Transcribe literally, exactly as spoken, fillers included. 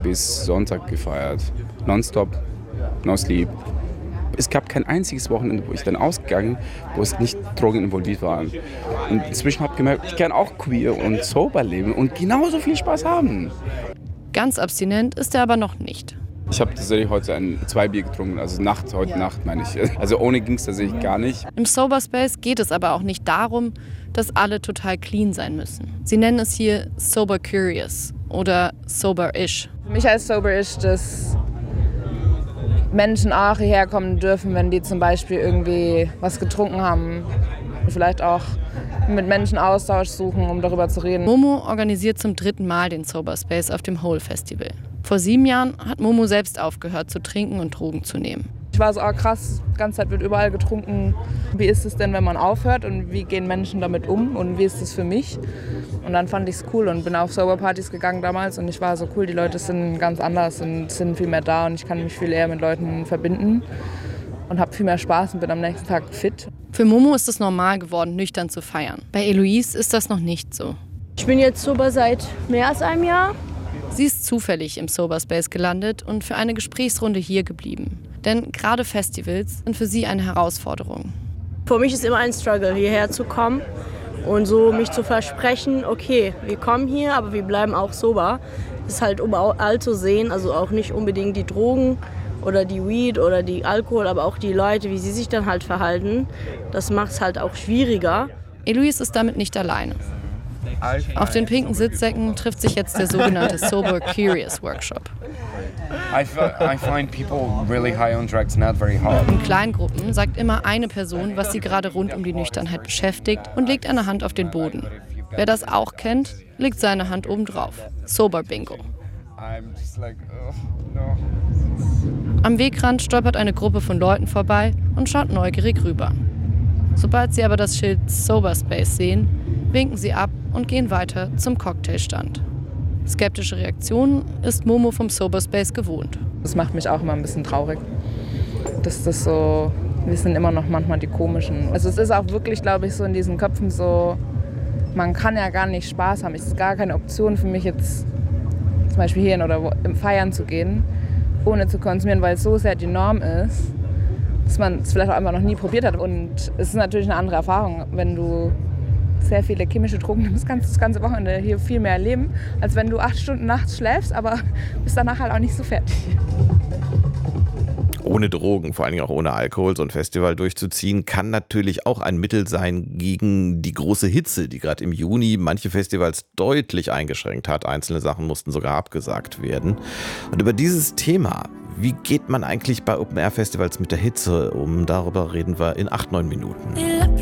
Bis Sonntag gefeiert. Nonstop, no sleep. Es gab kein einziges Wochenende, wo ich dann ausgegangen, wo es nicht Drogen involviert waren. Und inzwischen habe ich gemerkt, ich kann auch queer und sober leben und genauso viel Spaß haben. Ganz abstinent ist er aber noch nicht. Ich habe tatsächlich heute ein, zwei Bier getrunken, also Nacht, heute Nacht meine ich. Also ohne ging es tatsächlich gar nicht. Im Sober Space geht es aber auch nicht darum, dass alle total clean sein müssen. Sie nennen es hier Sober Curious oder Sober-ish. Für mich heißt Sober-ish, dass Menschen auch hierher kommen dürfen, wenn die zum Beispiel irgendwie was getrunken haben. Vielleicht auch mit Menschen Austausch suchen, um darüber zu reden. Momo organisiert zum dritten Mal den Sober Space auf dem Hole Festival. Vor sieben Jahren hat Momo selbst aufgehört zu trinken und Drogen zu nehmen. Ich war so, oh krass, die ganze Zeit wird überall getrunken. Wie ist es denn, wenn man aufhört und wie gehen Menschen damit um und wie ist es für mich? Und dann fand ich es cool und bin auf Sober-Partys gegangen damals und ich war so cool, die Leute sind ganz anders und sind viel mehr da und ich kann mich viel eher mit Leuten verbinden und habe viel mehr Spaß und bin am nächsten Tag fit. Für Momo ist es normal geworden, nüchtern zu feiern. Bei Eloise ist das noch nicht so. Ich bin jetzt sober seit mehr als einem Jahr. Sie ist zufällig im Sober Space gelandet und für eine Gesprächsrunde hier geblieben. Denn gerade Festivals sind für sie eine Herausforderung. Für mich ist immer ein Struggle, hierher zu kommen und so mich zu versprechen, okay, wir kommen hier, aber wir bleiben auch sober. Das ist halt, um all zu sehen, also auch nicht unbedingt die Drogen oder die Weed oder die Alkohol, aber auch die Leute, wie sie sich dann halt verhalten. Das macht es halt auch schwieriger. Eloise ist damit nicht alleine. Auf den pinken Sitzsäcken trifft sich jetzt der sogenannte Sober Curious Workshop. I, I find people really high on drugs not very hard. In Kleingruppen sagt immer eine Person, was sie gerade rund um die Nüchternheit beschäftigt und legt eine Hand auf den Boden. Wer das auch kennt, legt seine Hand oben drauf. Sober Bingo. Am Wegrand stolpert eine Gruppe von Leuten vorbei und schaut neugierig rüber. Sobald sie aber das Schild Sober Space sehen, winken sie ab und gehen weiter zum Cocktailstand. Skeptische Reaktionen ist Momo vom Sober Space gewohnt. Das macht mich auch immer ein bisschen traurig. Dass das so, wir sind immer noch manchmal die Komischen. Also es ist auch wirklich, glaube ich, so in diesen Köpfen so, man kann ja gar nicht Spaß haben. Es ist gar keine Option für mich jetzt zum Beispiel hierhin oder wo, im Feiern zu gehen, ohne zu konsumieren, weil es so sehr die Norm ist, dass man es vielleicht auch einfach noch nie probiert hat. Und es ist natürlich eine andere Erfahrung, wenn du sehr viele chemische Drogen nimmst, kannst du das ganze Wochenende hier viel mehr erleben, als wenn du acht Stunden nachts schläfst, aber bist danach halt auch nicht so fertig. Ohne Drogen, vor allen Dingen auch ohne Alkohol, so ein Festival durchzuziehen, kann natürlich auch ein Mittel sein gegen die große Hitze, die gerade im Juni manche Festivals deutlich eingeschränkt hat. Einzelne Sachen mussten sogar abgesagt werden. Und über dieses Thema, wie geht man eigentlich bei Open-Air-Festivals mit der Hitze um, darüber reden wir in acht, neun Minuten.